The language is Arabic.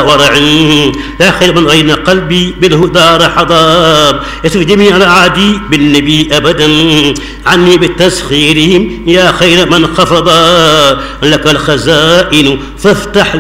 بلا ورع لا خير من غين قلبي بالهدى رحضا يسر جميع الأعادي بالنبي أبدا عني بالتسخيرهم يا خير من خفضا لك الخزائن فافتح